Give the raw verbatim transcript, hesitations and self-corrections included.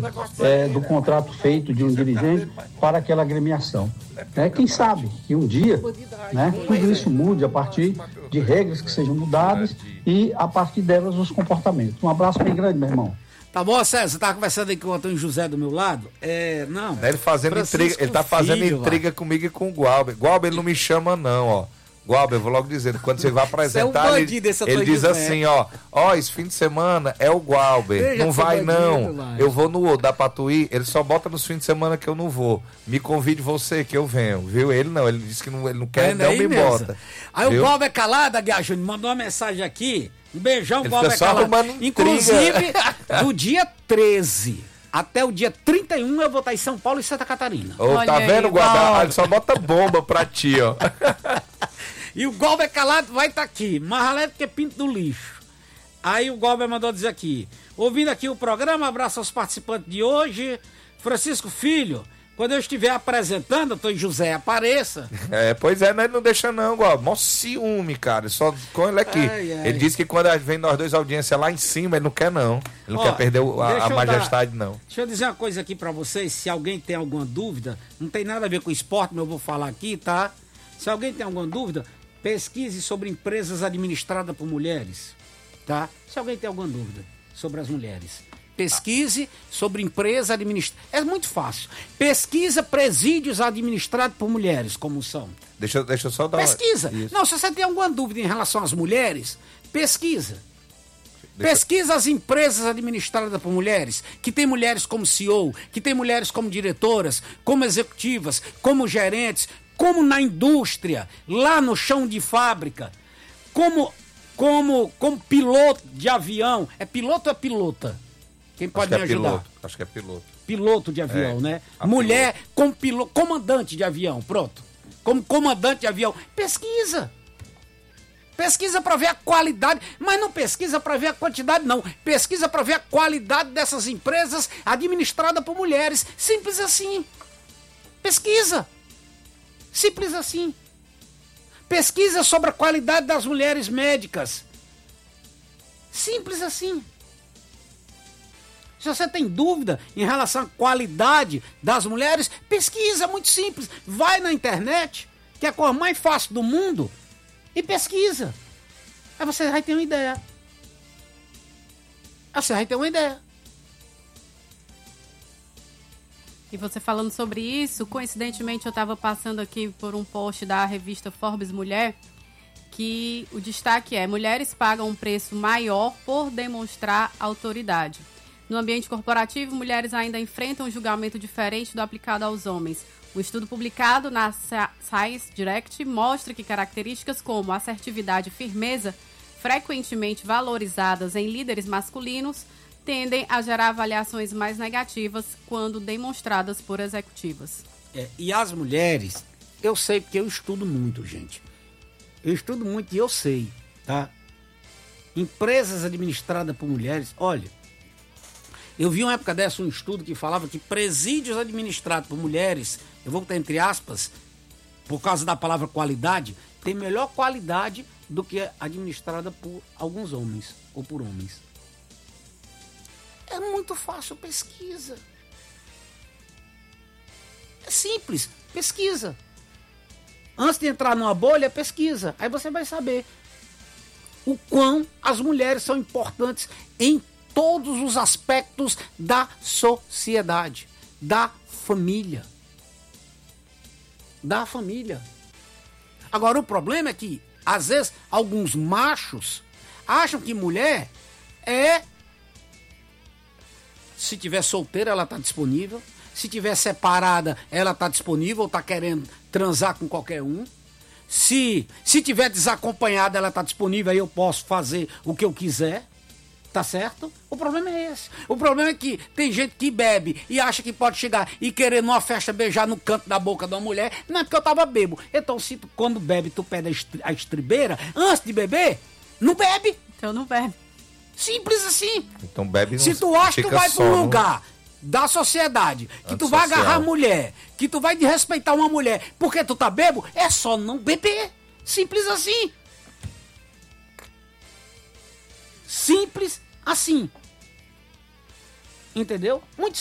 é, do contrato feito de um dirigente para aquela agremiação. É, quem sabe que um dia, né, tudo isso mude a partir de regras que sejam mudadas e a partir delas os comportamentos. Um abraço bem grande, meu irmão. Tá bom, César, você tava conversando aí com o Antônio José do meu lado? É, não. Ele fazendo intriga, ele tá fazendo filho, intriga lá. comigo e com o Gualber. Gualber, ele não me chama não, ó. Gualber, eu vou logo dizendo, quando você vai apresentar, é um ele, ele diz assim, ó, ó, esse fim de semana é o Gualber, Veja não vai não, lá. eu vou no da Patuí, ele só bota nos fins de semana que eu não vou, me convide você que eu venho, viu? Ele não, ele disse que não, ele não quer, é, não me mesmo. bota. Aí viu? O Gualber calado, Aguiar Júnior, mandou uma mensagem aqui, um beijão, Gualber calado, inclusive do dia treze até o dia trinta e um eu vou estar em São Paulo e Santa Catarina. Ô, tá vendo, Gualber? Ele só bota bomba pra ti, ó. E o Gualber calado vai estar tá aqui, mais alegre que pinto do lixo. Aí o Gualber mandou dizer aqui, ouvindo aqui o programa, abraço aos participantes de hoje. Francisco Filho, quando eu estiver apresentando, Antônio José, apareça. É, pois é, mas ele não deixa não, Gualber. Mó ciúme, cara, só com ele aqui. Ai, ai. Ele disse que quando vem nós dois audiência lá em cima, ele não quer não. Ele não Ó, quer perder a, a majestade, dar, não. Deixa eu dizer uma coisa aqui pra vocês, se alguém tem alguma dúvida, não tem nada a ver com esporte, mas eu vou falar aqui, tá? Se alguém tem alguma dúvida, pesquise sobre empresas administradas por mulheres, tá? Se alguém tem alguma dúvida sobre as mulheres, pesquise sobre empresa administrada. É muito fácil. Pesquisa presídios administrados por mulheres, como são. Deixa, deixa eu só dar Pesquisa. Uma... Não, se você tem alguma dúvida em relação às mulheres, pesquisa. Deixa... Pesquisa as empresas administradas por mulheres, que tem mulheres como C E O, que tem mulheres como diretoras, como executivas, como gerentes, como na indústria, lá no chão de fábrica, como, como, como piloto de avião. É piloto ou é pilota? Quem pode Acho me que é ajudar? Piloto. Acho que é piloto. Piloto de avião, é, né? Mulher piloto. como piloto, comandante de avião, pronto. Como comandante de avião. Pesquisa. Pesquisa para ver a qualidade, mas não pesquisa para ver a quantidade, não. Pesquisa para ver a qualidade dessas empresas administradas por mulheres. Simples assim. Pesquisa. Simples assim. Pesquisa sobre a qualidade das mulheres médicas. Simples assim. Se você tem dúvida em relação à qualidade das mulheres, pesquisa, muito simples. Vai na internet, que é a coisa mais fácil do mundo, e pesquisa. Aí você vai ter uma ideia. Aí você vai ter uma ideia. E você falando sobre isso, coincidentemente eu estava passando aqui por um post da revista Forbes Mulher, que o destaque é: mulheres pagam um preço maior por demonstrar autoridade. No ambiente corporativo, mulheres ainda enfrentam um julgamento diferente do aplicado aos homens. Um estudo publicado na Science Direct mostra que características como assertividade e firmeza, frequentemente valorizadas em líderes masculinos, tendem a gerar avaliações mais negativas quando demonstradas por executivas. É, e as mulheres, eu sei porque eu estudo muito, gente. Eu estudo muito e eu sei, tá? Empresas administradas por mulheres, olha, eu vi uma época dessa um estudo que falava que presídios administrados por mulheres, eu vou botar entre aspas, por causa da palavra qualidade, tem melhor qualidade do que administrada por alguns homens ou por homens. É muito fácil, pesquisa. É simples, pesquisa. Antes de entrar numa bolha, pesquisa. Aí você vai saber o quão as mulheres são importantes em todos os aspectos da sociedade, da família. Da família. Agora, o problema é que, às vezes, alguns machos acham que mulher é... Se tiver solteira, ela está disponível. Se tiver separada, ela está disponível ou está querendo transar com qualquer um. Se, se tiver desacompanhada, ela está disponível, aí eu posso fazer o que eu quiser. Tá certo? O problema é esse. O problema é que tem gente que bebe e acha que pode chegar e querer numa festa beijar no canto da boca de uma mulher. Não é porque eu tava bebo. Então, se tu, quando bebe, tu pede a, estri, a estribeira, antes de beber, não bebe. Então não bebe. Simples assim. Então bebe. Se tu acha que tu vai para um lugar da sociedade, que tu vai agarrar a mulher, que tu vai desrespeitar uma mulher porque tu tá bebo, é só não beber. Simples assim. Simples assim. Entendeu? Muito simples.